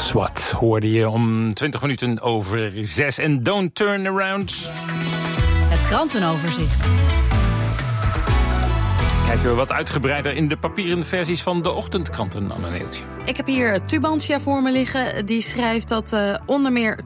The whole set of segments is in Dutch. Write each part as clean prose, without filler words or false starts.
Swat hoorde je om 20 minuten over 6. En Don't Turn Around. Het krantenoverzicht. Kijken we wat uitgebreider in de papieren versies van de ochtendkranten, Anne Neeltje. Ik heb hier Tubantia voor me liggen. Die schrijft dat onder meer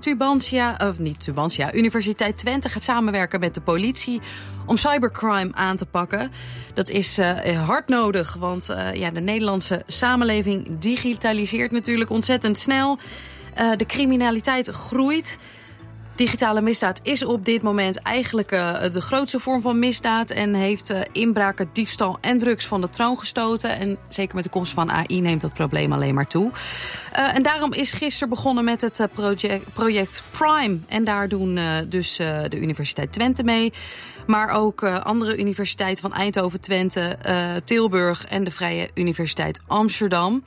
Universiteit Twente gaat samenwerken met de politie om cybercrime aan te pakken. Dat is hard nodig, want de Nederlandse samenleving digitaliseert natuurlijk ontzettend snel. De criminaliteit groeit. Digitale misdaad is op dit moment eigenlijk de grootste vorm van misdaad en heeft inbraken, diefstal en drugs van de troon gestoten. En zeker met de komst van AI neemt dat probleem alleen maar toe. En daarom is gisteren begonnen met het project Prime. En daar doen de Universiteit Twente mee. Maar ook andere universiteiten van Eindhoven, Twente, Tilburg en de Vrije Universiteit Amsterdam.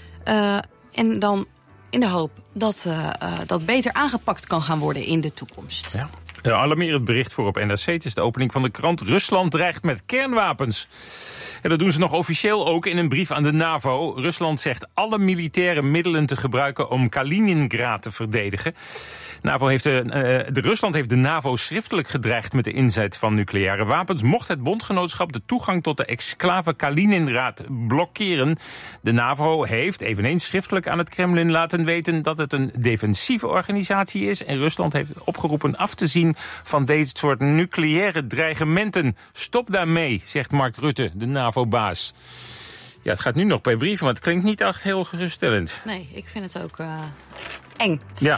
En dan in de hoop dat dat beter aangepakt kan gaan worden in de toekomst. Ja. Een alarmerend bericht voor op NRC. Het is de opening van de krant. Rusland dreigt met kernwapens. En dat doen ze nog officieel ook in een brief aan de NAVO. Rusland zegt alle militaire middelen te gebruiken om Kaliningrad te verdedigen. Rusland heeft de NAVO schriftelijk gedreigd met de inzet van nucleaire wapens. Mocht het bondgenootschap de toegang tot de exclave Kaliningrad blokkeren. De NAVO heeft eveneens schriftelijk aan het Kremlin laten weten dat het een defensieve organisatie is. En Rusland heeft opgeroepen af te zien van deze soort nucleaire dreigementen. Stop daarmee, zegt Mark Rutte, de NAVO-baas. Ja, het gaat nu nog per brieven, maar het klinkt niet echt heel geruststellend. Nee, ik vind het ook eng. Ja.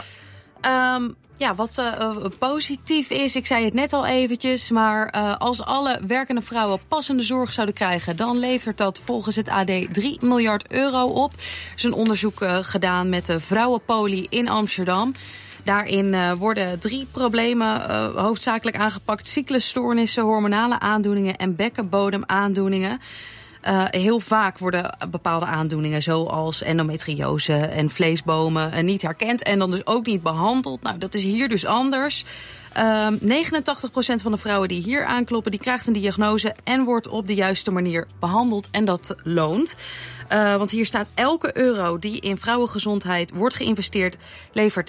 Wat positief is, ik zei het net al eventjes, maar als alle werkende vrouwen passende zorg zouden krijgen, dan levert dat volgens het AD 3 miljard euro op. Er is een onderzoek gedaan met de Vrouwenpoli in Amsterdam. Daarin worden 3 problemen hoofdzakelijk aangepakt. Cyclusstoornissen, hormonale aandoeningen en bekkenbodemaandoeningen. Heel vaak worden bepaalde aandoeningen zoals endometriose en vleesbomen niet herkend en dan dus ook niet behandeld. Nou, dat is hier dus anders. 89% van de vrouwen die hier aankloppen, die krijgt een diagnose en wordt op de juiste manier behandeld en dat loont. Want hier staat elke euro die in vrouwengezondheid wordt geïnvesteerd, levert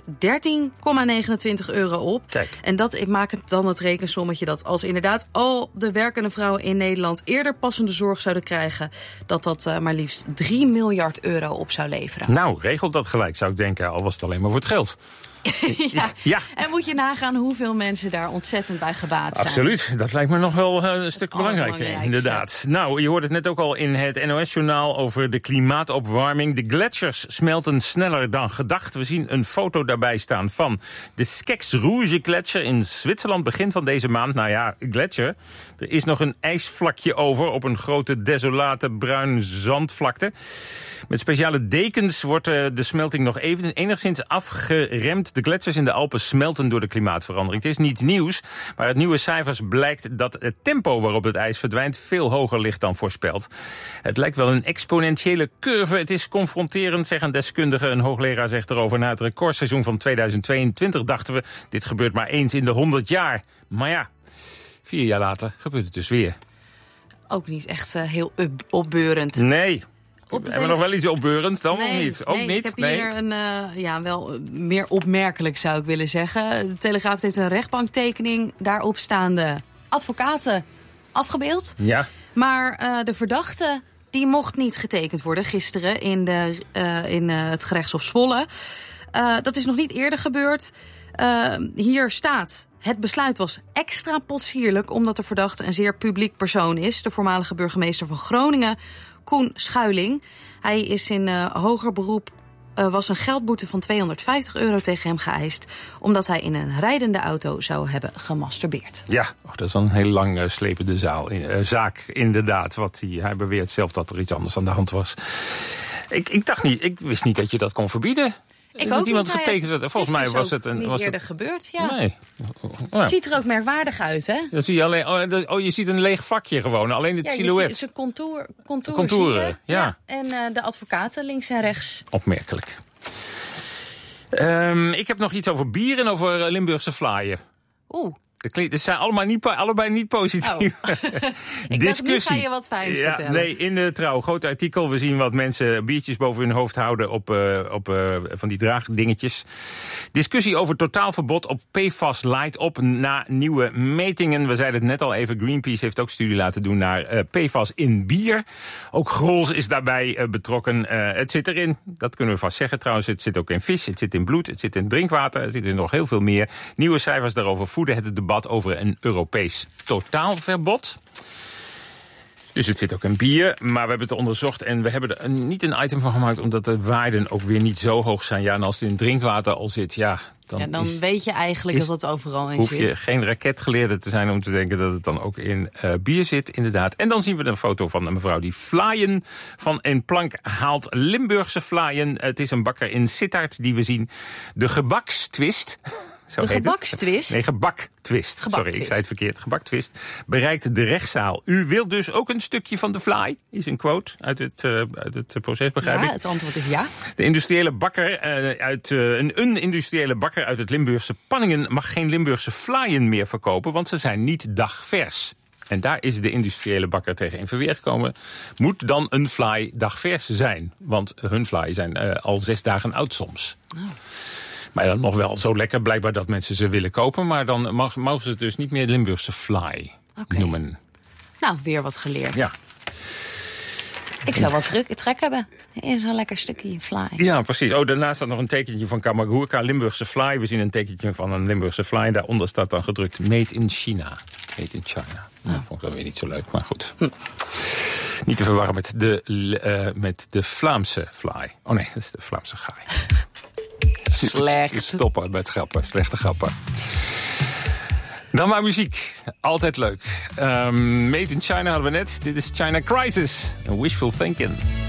13,29 euro op. Kijk. En dat maakt dan het rekensommetje dat als inderdaad al de werkende vrouwen in Nederland eerder passende zorg zouden krijgen, dat maar liefst 3 miljard euro op zou leveren. Nou, regelt dat gelijk, zou ik denken, al was het alleen maar voor het geld. Ja. En moet je nagaan hoeveel mensen daar ontzettend bij gebaat zijn. Absoluut, dat lijkt me nog wel een stuk belangrijker, inderdaad. Nou, je hoort het net ook al in het NOS-journaal over de klimaatopwarming. De gletsjers smelten sneller dan gedacht. We zien een foto daarbij staan van de Skex Rouge gletsjer in Zwitserland begin van deze maand. Nou ja, gletsjer. Er is nog een ijsvlakje over op een grote desolate bruin zandvlakte. Met speciale dekens wordt de smelting nog enigszins afgeremd. De gletsjers in de Alpen smelten door de klimaatverandering. Het is niets nieuws, maar uit nieuwe cijfers blijkt dat het tempo waarop het ijs verdwijnt veel hoger ligt dan voorspeld. Het lijkt wel een exponentiële curve. Het is confronterend, zeggen deskundigen. Een hoogleraar zegt erover: na het recordseizoen van 2022 dachten we, dit gebeurt maar eens in de 100 jaar. Maar ja, 4 jaar later gebeurt het dus weer. Ook niet echt heel opbeurend. Nee. Hebben we nog wel iets opbeurends dan of niet? Ook niet? Ik heb hier een, wel meer opmerkelijk zou ik willen zeggen. De Telegraaf heeft een rechtbanktekening daarop staande advocaten afgebeeld. Ja. Maar de verdachte, die mocht niet getekend worden gisteren in het gerechtshof Zwolle. Dat is nog niet eerder gebeurd. Hier staat: het besluit was extra potsierlijk omdat de verdachte een zeer publiek persoon is. De voormalige burgemeester van Groningen, Koen Schuiling. Hij is in hoger beroep, was een geldboete van €250 tegen hem geëist, omdat hij in een rijdende auto zou hebben gemasturbeerd. Ja, dat is een heel lang slepende zaak inderdaad. Hij beweert zelf dat er iets anders aan de hand was. Ik wist niet dat je dat kon verbieden. Ik ook iemand niet. Getekend werd. Volgens mij was het een. Niet eerder gebeurd, ja. Nee. Het ziet er ook merkwaardig uit, hè? Dat zie je alleen. Je ziet een leeg vakje gewoon. Alleen het silhouet. Je ziet zijn contouren, ja. En de advocaten links en rechts. Opmerkelijk. Ik heb nog iets over bier en over Limburgse vlaaien. Het zijn allebei niet positief. Oh. Ik dacht, nu ga je wat fijns vertellen. Nee, in de Trouw. Groot artikel. We zien wat mensen biertjes boven hun hoofd houden op van die draagdingetjes. Discussie over totaalverbod op PFAS leidt op na nieuwe metingen. We zeiden het net al even. Greenpeace heeft ook studie laten doen naar PFAS in bier. Ook Grols is daarbij betrokken. Het zit erin. Dat kunnen we vast zeggen trouwens. Het zit ook in vis. Het zit in bloed. Het zit in drinkwater. Er zit er nog heel veel meer. Nieuwe cijfers daarover voeden het debat over een Europees totaalverbod. Dus het zit ook in bier, maar we hebben het onderzocht en we hebben er niet een item van gemaakt, omdat de waarden ook weer niet zo hoog zijn. Ja, en als het in drinkwater al zit, dan weet je eigenlijk dat het overal in zit. Hoef je geen raketgeleerde te zijn om te denken dat het dan ook in bier zit, inderdaad. En dan zien we een foto van een mevrouw die vlaaien van een plank haalt. Limburgse vlaaien. Het is een bakker in Sittard die we zien. De gebakstwist. De gebaktwist? Nee, gebaktwist. Sorry, ik zei het verkeerd. Gebaktwist bereikt de rechtszaal. U wilt dus ook een stukje van de fly? Is een quote uit het proces, begrijp ik. Ja, het antwoord is ja. De industriële bakker een industriële bakker uit het Limburgse Panningen mag geen Limburgse flyen meer verkopen, want ze zijn niet dagvers. En daar is de industriële bakker tegen in verweer gekomen. Moet dan een fly dagvers zijn? Want hun fly zijn al 6 dagen oud soms. Oh. Maar dan nog wel zo lekker blijkbaar dat mensen ze willen kopen. Maar dan mogen ze het dus niet meer Limburgse fly noemen. Nou, weer wat geleerd. Ja. Ik zou wel trek hebben in zo'n lekker stukje fly. Ja, precies. Daarnaast staat nog een tekentje van Kamagurka, Limburgse fly. We zien een tekentje van een Limburgse fly. Daaronder staat dan gedrukt Made in China. Made in China. Nou, vond ik wel weer niet zo leuk, maar goed. Niet te verwarren met de Vlaamse fly. Oh nee, dat is de Vlaamse gaai. Slecht. Stoppen met grappen, slechte grappen. Dan maar muziek. Altijd leuk. Made in China hadden we net. Dit is China Crisis. Wishful Thinking.